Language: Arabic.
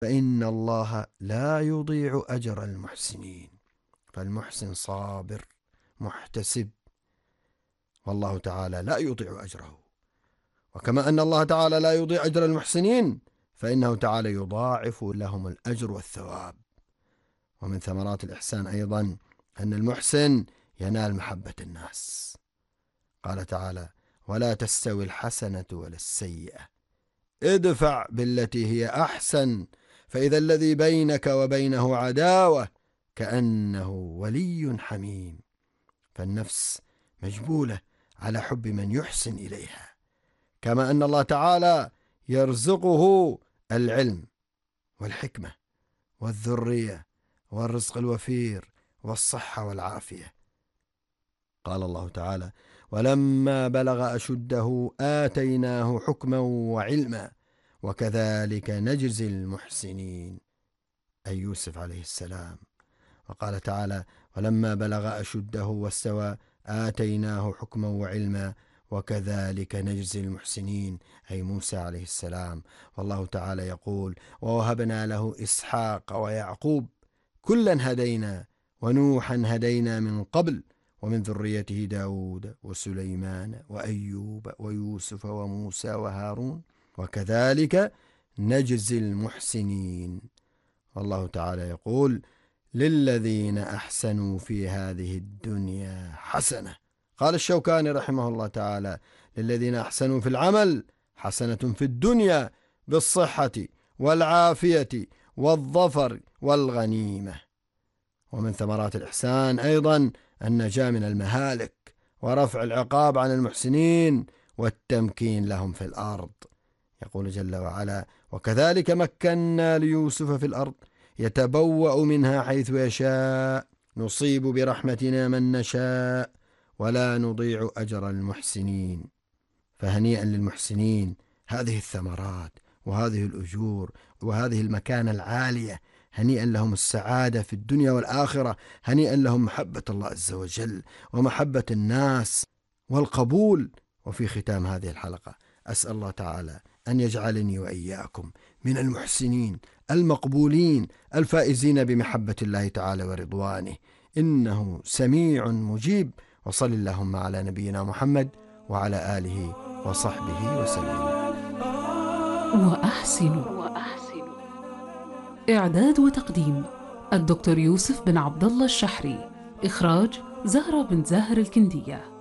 فإن الله لا يضيع أجر المحسنين. فالمحسن صابر محتسب، والله تعالى لا يضيع أجره. وكما أن الله تعالى لا يضيع أجر المحسنين، فإنه تعالى يضاعف لهم الأجر والثواب. ومن ثمرات الإحسان أيضا أن المحسن ينال محبة الناس. قال تعالى: ولا تستوي الحسنة ولا السيئة، ادفع بالتي هي أحسن، فإذا الذي بينك وبينه عداوة كأنه ولي حميم. فالنفس مجبولة على حب من يحسن إليها، كما أن الله تعالى يرزقه العلم والحكمة والذرية والرزق الوفير والصحة والعافية. قال الله تعالى: ولما بلغ أشده آتيناه حكما وعلما وكذلك نجزي المحسنين، أي يوسف عليه السلام. وقال تعالى: ولما بلغ أشده واستوى آتيناه حكما وعلما وكذلك نجزي المحسنين، أي موسى عليه السلام. والله تعالى يقول: ووهبنا له إسحاق ويعقوب كلا هدينا ونوحا هدينا من قبل ومن ذريته داود وسليمان وأيوب ويوسف وموسى وهارون وكذلك نجزي المحسنين. والله تعالى يقول: للذين أحسنوا في هذه الدنيا حسنة. قال الشوكاني رحمه الله تعالى: للذين أحسنوا في العمل حسنة في الدنيا بالصحة والعافية والظفر والغنيمة. ومن ثمرات الإحسان أيضا النجاة من المهالك ورفع العقاب عن المحسنين والتمكين لهم في الأرض. يقول جل وعلا: وكذلك مكنا ليوسف في الأرض يتبوأ منها حيث يشاء نصيب برحمتنا من نشاء ولا نضيع أجر المحسنين. فهنيئا للمحسنين هذه الثمرات وهذه الأجور وهذه المكانة العالية. هنيئا لهم السعادة في الدنيا والآخرة. هنيئا لهم محبة الله عز وجل ومحبة الناس والقبول. وفي ختام هذه الحلقة أسأل الله تعالى أن يجعلني وإياكم من المحسنين المقبولين الفائزين بمحبة الله تعالى ورضوانه، إنه سميع مجيب. وصل اللهم على نبينا محمد وعلى آله وصحبه وسلم. وأحسنوا. إعداد وتقديم الدكتور يوسف بن عبد الله الشحري. إخراج زهرة بن زاهر الكندية.